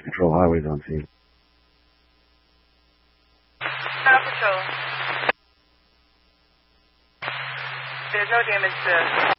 Patrol Highways on scene. Patrol. There's no damage to